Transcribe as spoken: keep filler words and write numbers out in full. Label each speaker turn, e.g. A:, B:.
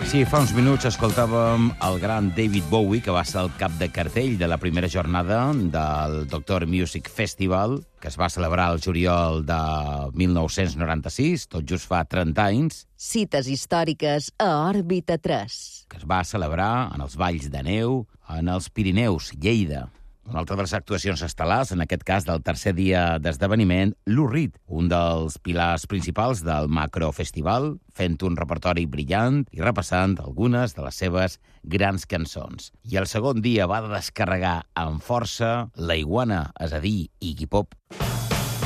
A: Sí, fa uns minuts escoltàvem el gran David Bowie, que va ser el cap de cartell de la primera jornada del Doctor Music Festival, que es va celebrar el juliol de mil nou-cents noranta-sis, tot just fa trenta anys.
B: Cites històriques a Òrbita tres.
A: Que es va celebrar en els valls de neu, en els Pirineus, Lleida. Una altra de les actuacions estel·lars, en aquest cas del tercer dia d'esdeveniment, Lou Reed, un dels pilars principals del macrofestival, fent un repertori brillant i repassant algunes de les seves grans cançons. I el segon dia va descarregar amb força la iguana, és a dir, Iggy Pop.